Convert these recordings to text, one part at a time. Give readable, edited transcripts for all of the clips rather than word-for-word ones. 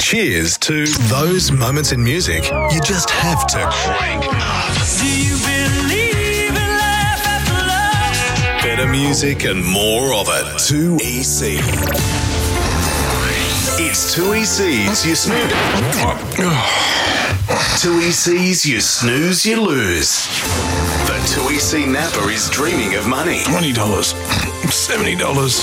Cheers to those moments in music you just have to crank up. Do you believe in life after love? Better music and more of it. 2EC. It's 2EC's You Snooze. 2EC's You Snooze, You Lose. The 2EC Napper is dreaming of money. $20, $70,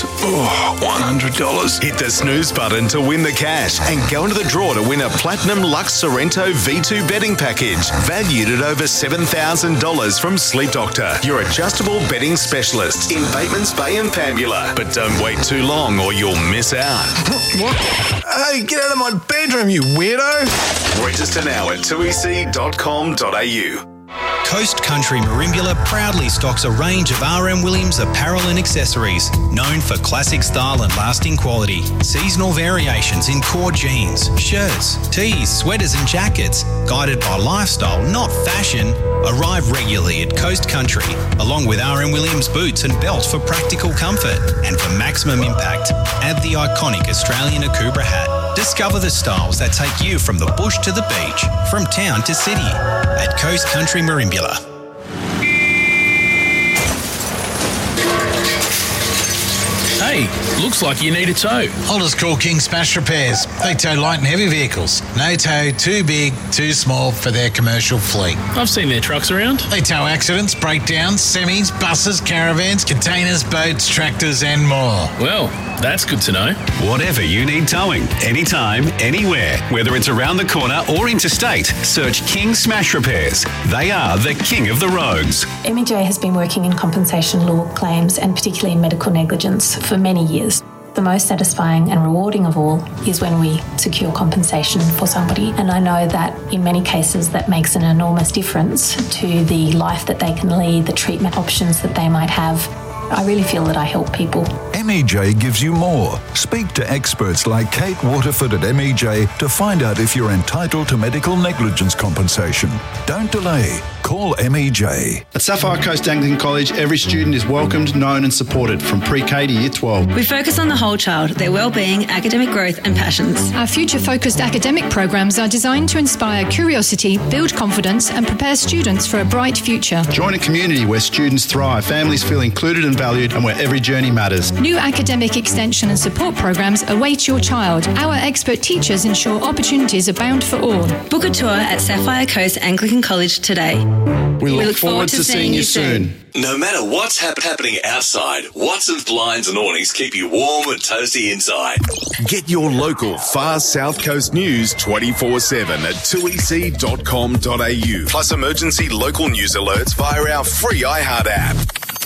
$100. Hit the snooze button to win the cash and go into the draw to win a Platinum Lux Sorrento V2 betting package valued at over $7,000 from Sleep Doctor, your adjustable betting specialist in Batemans Bay and Pambula. But don't wait too long or you'll miss out. What? Hey, get out of my bedroom, you weirdo. Register now at 2ec.com.au. Coast Country Merimbula proudly stocks a range of RM Williams apparel and accessories, known for classic style and lasting quality. Seasonal variations in core jeans, shirts, tees, sweaters and jackets, guided by lifestyle, not fashion, arrive regularly at Coast Country, along with RM Williams boots and belts for practical comfort. And for maximum impact, add the iconic Australian Akubra hat. Discover the styles that take you from the bush to the beach, from town to city, at Coast Country Merimbula. Hey, looks like you need a tow. I'll just call King Smash Repairs. They tow light and heavy vehicles. No tow too big, too small for their commercial fleet. I've seen their trucks around. They tow accidents, breakdowns, semis, buses, caravans, containers, boats, tractors and more. Well, that's good to know. Whatever you need towing, anytime, anywhere, whether it's around the corner or interstate, search King Smash Repairs. They are the king of the roads. MEJ has been working in compensation law claims and particularly in medical negligence for many years. The most satisfying and rewarding of all is when we secure compensation for somebody. And I know that in many cases that makes an enormous difference to the life that they can lead, the treatment options that they might have. I really feel that I help people. MEJ gives you more. Speak to experts like Kate Waterford at MEJ to find out if you're entitled to medical negligence compensation. Don't delay. Call MEJ. At Sapphire Coast Anglican College, every student is welcomed, known and supported from pre-K to Year 12. We focus on the whole child, their well-being, academic growth and passions. Our future-focused academic programs are designed to inspire curiosity, build confidence and prepare students for a bright future. Join a community where students thrive, families feel included and valued and where every journey matters. New academic extension and support programs await your child. Our expert teachers ensure opportunities abound for all. Book a tour at Sapphire Coast Anglican College today. We look forward to seeing you soon. No matter what's happening outside, Watson's Blinds and Awnings keep you warm and toasty inside. Get your local far South Coast news 24/7 at 2ec.com.au. Plus emergency local news alerts via our free iHeart app.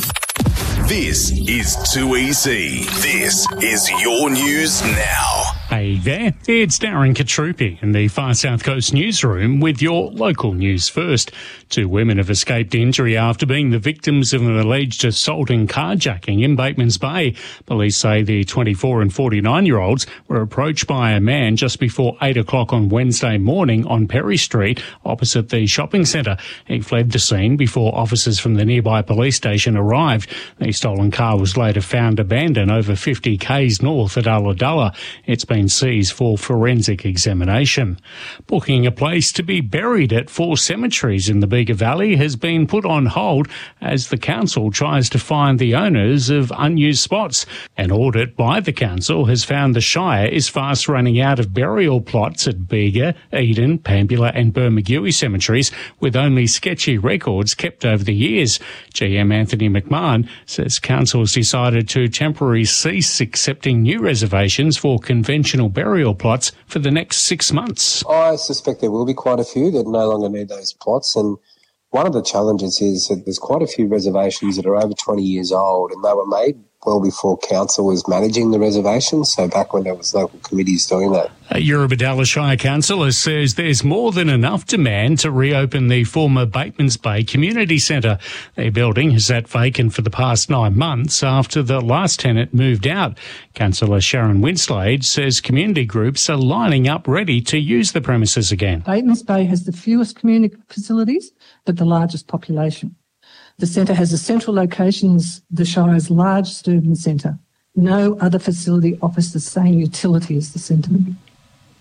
This is 2EC. This is your news now. Hey there, it's Darren Katrupi in the Far South Coast newsroom with your local news first. 2 women have escaped injury after being the victims of an alleged assault and carjacking in Batemans Bay. Police say the 24 and 49-year-olds were approached by a man just before 8 o'clock on Wednesday morning on Perry Street, opposite the shopping centre. He fled the scene before officers from the nearby police station arrived. The stolen car was later found abandoned over 50 k's north at Ulladulla. It's been seized for forensic examination. Booking a place to be buried at 4 cemeteries in the Bega Valley has been put on hold as the council tries to find the owners of unused spots. An audit by the council has found the Shire is fast running out of burial plots at Bega, Eden, Pambula and Bermagui cemeteries, with only sketchy records kept over the years. GM Anthony McMahon says council has decided to temporarily cease accepting new reservations for conventional burial plots for the next 6 months. I suspect there will be quite a few that no longer need those plots, and one of the challenges is that there's quite a few reservations that are over 20 years old, and they were made well before council was managing the reservations, so back when there was local committees doing that. Eurobodalla Shire councillor says there's more than enough demand to reopen the former Batemans Bay Community Centre. The building has sat vacant for the past 9 months after the last tenant moved out. Councillor Sharon Winslade says community groups are lining up ready to use the premises again. Batemans Bay has the fewest community facilities, but the largest population. The centre has a central location in the Shire's largest urban centre. No other facility offers the same utility as the centre.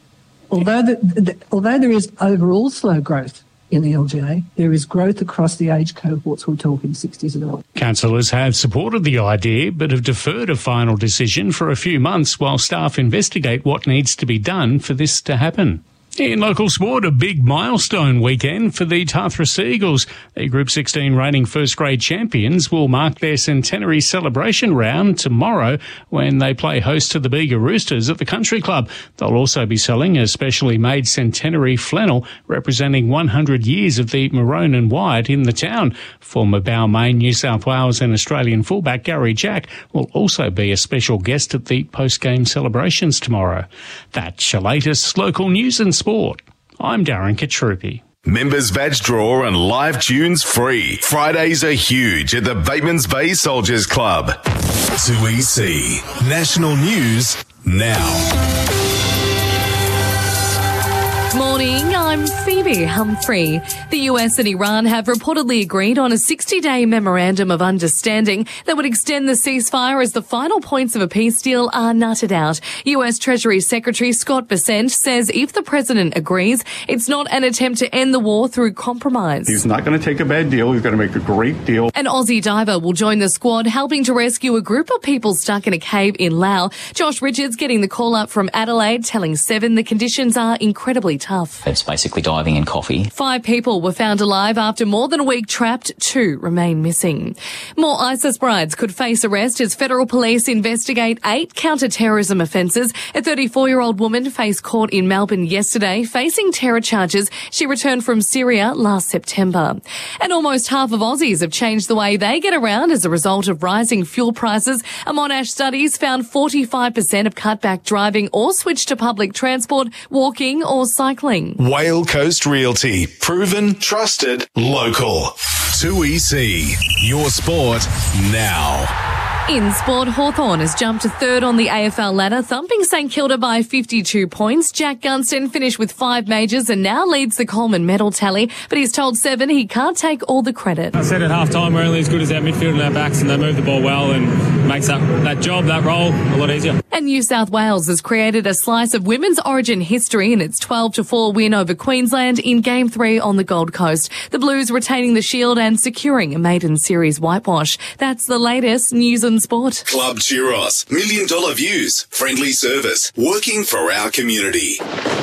Although there is overall slow growth in the LGA, there is growth across the age cohorts we're talking 60s and older. Councillors have supported the idea but have deferred a final decision for a few months while staff investigate what needs to be done for this to happen. In local sport, a big milestone weekend for the Tarthra Seagulls. The Group 16 reigning first-grade champions will mark their centenary celebration round tomorrow when they play host to the Bega Roosters at the Country Club. They'll also be selling a specially made centenary flannel representing 100 years of the maroon and white in the town. Former Balmain, New South Wales and Australian fullback Gary Jack will also be a special guest at the post-game celebrations tomorrow. That's your latest local news and sport. I'm Darren Katrupi. Members badge draw and live tunes free. Fridays are huge at the Batemans Bay Soldiers Club. 2EC National News now. Morning, I'm Phoebe Humphrey. The US and Iran have reportedly agreed on a 60-day memorandum of understanding that would extend the ceasefire as the final points of a peace deal are nutted out. US Treasury Secretary Scott Bessent says if the president agrees, it's not an attempt to end the war through compromise. He's not going to take a bad deal. He's going to make a great deal. An Aussie diver will join the squad helping to rescue a group of people stuck in a cave in Laos. Josh Richards getting the call up from Adelaide, telling Seven the conditions are incredibly tough. It's basically diving in coffee. 5 people were found alive after more than a week trapped. 2 remain missing. More ISIS brides could face arrest as federal police investigate 8 counter-terrorism offences. A 34-year-old woman faced court in Melbourne yesterday, facing terror charges. She returned from Syria last September. And almost half of Aussies have changed the way they get around as a result of rising fuel prices. A Monash studies found 45% have cut back driving or switched to public transport, walking or cycling. Whale Coast Realty. Proven, trusted, local. 2EC. Your sport now. In sport, Hawthorn has jumped to 3rd on the AFL ladder, thumping St Kilda by 52 points. Jack Gunston finished with 5 majors and now leads the Coleman medal tally, but he's told Seven he can't take all the credit. I said at half-time we're only as good as our midfield and our backs, and they move the ball well and makes that job, that role, a lot easier. And New South Wales has created a slice of women's origin history in its 12-4 win over Queensland in Game 3 on the Gold Coast. The Blues retaining the shield and securing a maiden series whitewash. That's the latest news and sport. Club Churros. $1 million views. Friendly service. Working for our community.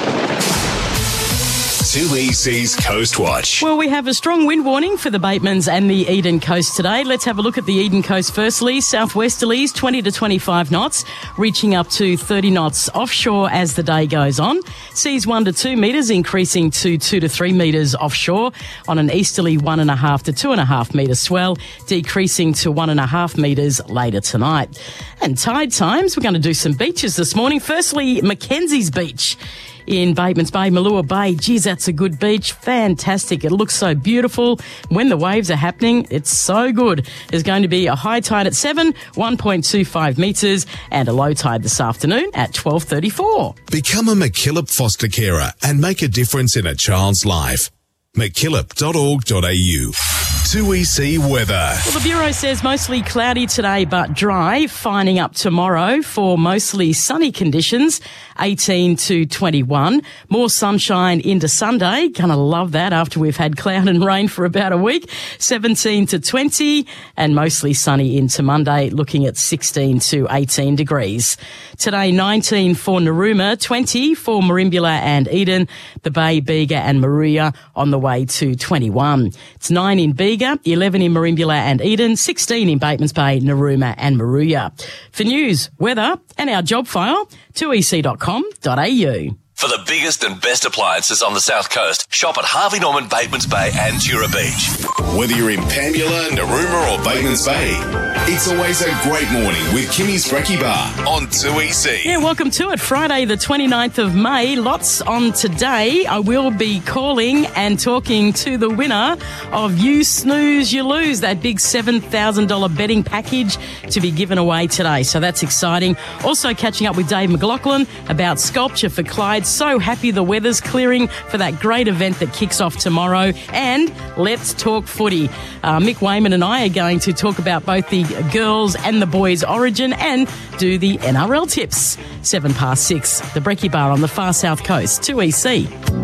2EC's Coast Watch. Well, we have a strong wind warning for the Batemans and the Eden Coast today. Let's have a look at the Eden Coast firstly. Southwesterlies 20 to 25 knots, reaching up to 30 knots offshore as the day goes on. Seas 1 to 2 metres, increasing to 2 to 3 metres offshore. On an easterly 1.5 to 2.5 metre swell, decreasing to 1.5 metres later tonight. And tide times, we're going to do some beaches this morning. Firstly, Mackenzie's Beach in Batemans Bay, Malua Bay. Geez, that's a good beach. Fantastic. It looks so beautiful. When the waves are happening, it's so good. There's going to be a high tide at 7, 1.25 metres, and a low tide this afternoon at 12:34. Become a MacKillop foster carer and make a difference in a child's life. MacKillop.org.au. 2EC weather. Well, the Bureau says mostly cloudy today but dry, fining up tomorrow for mostly sunny conditions, 18 to 21. More sunshine into Sunday. Gonna love that after we've had cloud and rain for about a week. 17 to 20 and mostly sunny into Monday, looking at 16 to 18 degrees. Today, 19 for Narooma, 20 for Merimbula and Eden, the Bay, Bega and Maruya on the way to 21. It's 9 in Bega, 11 in Merimbula and Eden, 16 in Batemans Bay, Narooma and Maruya. For news, weather and our job file, 2ec.com.au. For the biggest and best appliances on the South Coast, shop at Harvey Norman, Batemans Bay and Tura Beach. Whether you're in Pambula, Narooma or Batemans Bay, it's always a great morning with Kimmy's Brekkie Bar on 2EC. Yeah, welcome to it. Friday the 29th of May. Lots on today. I will be calling and talking to the winner of You Snooze, You Lose, that big $7,000 betting package to be given away today. So that's exciting. Also catching up with Dave McLaughlin about sculpture for Clyde. So happy the weather's clearing for that great event that kicks off tomorrow. And let's talk footy. Mick Wayman and I are going to talk about both the girls and the boys origin and do the NRL tips. 6:07. The Brekkie Bar on the far south coast, 2EC.